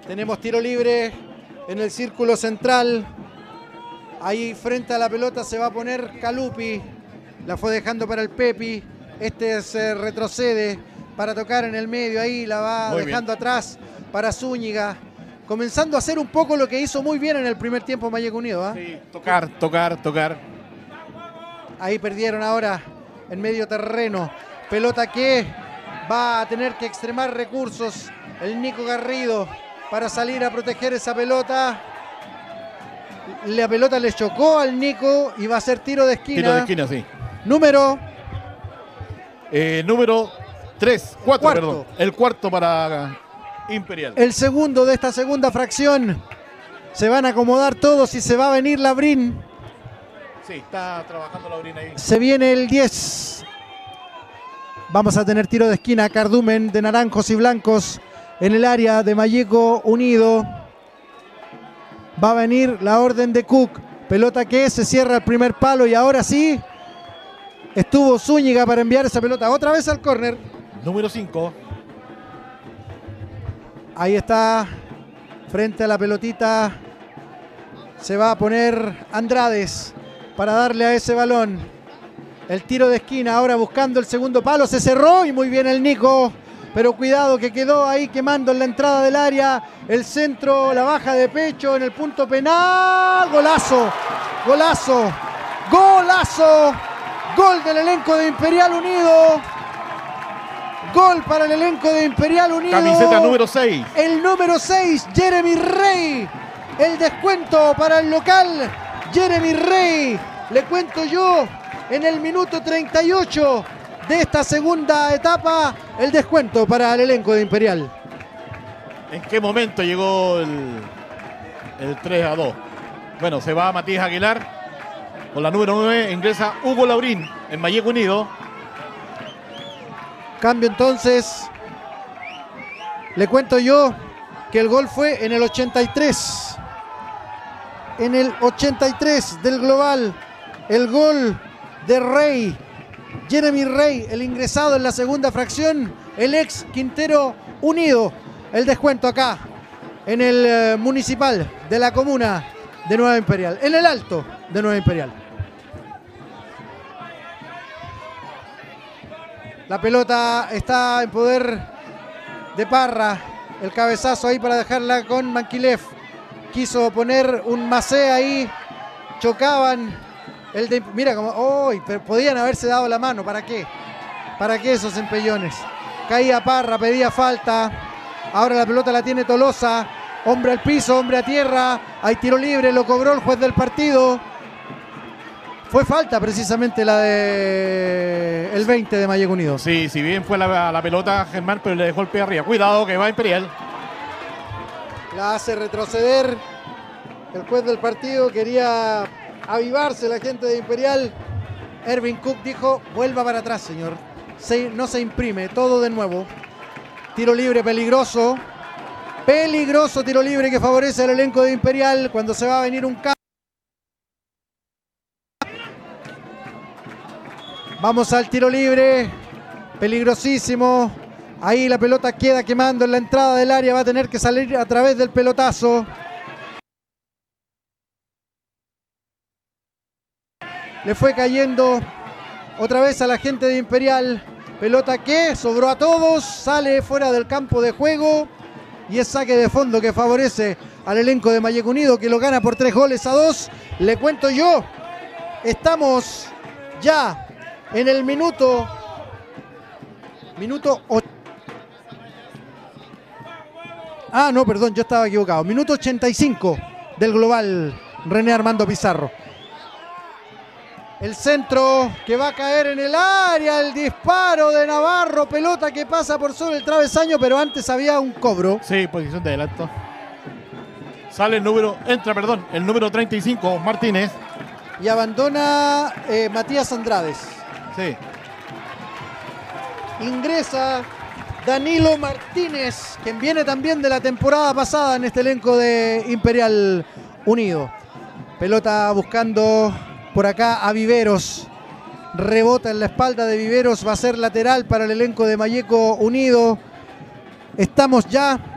Tenemos tiro libre en el círculo central. Ahí frente a la pelota se va a poner Calupi. La fue dejando para el Pepi. Este se retrocede para tocar en el medio. Ahí la va Muy dejando bien. atrás para Zúñiga. Comenzando a hacer un poco lo que hizo muy bien en el primer tiempo Malleco Unido. Sí, tocar. Ahí perdieron ahora en medio terreno. Pelota que va a tener que extremar recursos el Nico Garrido para salir a proteger esa pelota. La pelota le chocó al Nico y va a ser tiro de esquina. Tiro de esquina, sí. Número 3, 4, Cuarto. perdón. El cuarto para Imperial. el segundo de esta segunda fracción. Se van a acomodar todos y se va a venir Labrín. Sí, está trabajando Labrín ahí. Se viene el 10. Vamos a tener tiro de esquina. Cardumen de naranjos y blancos en el área de Malleco Unido. Va a venir la orden de Cook. Pelota que se cierra el primer palo y ahora sí estuvo Zúñiga para enviar esa pelota otra vez al córner. Número 5. Ahí está, frente a la pelotita. Se va a poner Andrades para darle a ese balón. El tiro de esquina ahora buscando el segundo palo. Se cerró y muy bien el Nico. Pero cuidado que quedó ahí quemando en la entrada del área. El centro, la baja de pecho en el punto penal. Golazo, golazo, golazo. Gol del elenco de Imperial Unido. Gol para el elenco de Imperial Unido. Camiseta número 6. El número 6, Jeremy Rey. El descuento para el local, Jeremy Rey. Le cuento yo, en el minuto 38 de esta segunda etapa, el descuento para el elenco de Imperial. ¿En qué momento llegó el 3-2? Bueno, se va Matías Aguilar. Con la número 9 ingresa Hugo Labrín en Malleco Unido. Cambio entonces. Le cuento yo que el gol fue en el 83. En el 83 del global. El gol de Rey. Jeremy Rey, el ingresado en la segunda fracción. El ex Quintero Unido. El descuento acá en el municipal de la comuna de Nueva Imperial. En el alto de Nueva Imperial. La pelota está en poder de Parra. El cabezazo ahí para dejarla con Manquilev. Quiso poner un Macé ahí. Chocaban. Mira como. ¡Oh! Pero podían haberse dado la mano. ¿Para qué? ¿Para qué esos empellones? Caía Parra, pedía falta. Ahora la pelota la tiene Tolosa. Hombre al piso, hombre a tierra. Hay tiro libre, lo cobró el juez del partido. Fue falta precisamente la de el 20 de Malleco Unido. Sí, si bien fue la pelota Germán, pero le dejó el pie arriba. Cuidado que va Imperial. La hace retroceder. El juez del partido quería avivarse la gente de Imperial. Ervin Cook dijo, vuelva para atrás, señor. No se imprime, todo de nuevo. Tiro libre peligroso. Peligroso tiro libre que favorece al elenco de Imperial cuando se va a venir un cambio. Vamos al tiro libre. Peligrosísimo. Ahí la pelota queda quemando en la entrada del área. Va a tener que salir a través del pelotazo. Le fue cayendo otra vez a la gente de Imperial. Pelota que sobró a todos. Sale fuera del campo de juego. Y es saque de fondo que favorece al elenco de Malleco Unido, que lo gana por 3-2. Le cuento yo. Estamos ya en el minuto 8. Ah, no, perdón, yo estaba equivocado. Minuto 85 del global, René Armando Pizarro. El centro que va a caer en el área, el disparo de Navarro, pelota que pasa por sobre el travesaño, pero antes había un cobro. Sí, posición de adelanto. Sale el número 35, Martínez. Y abandona Matías Andrades. Sí. Ingresa Danilo Martínez, quien viene también de la temporada pasada en este elenco de Imperial Unido. Pelota buscando por acá a Viveros. Rebota en la espalda de Viveros. Va a ser lateral para el elenco de Malleco Unido. Estamos ya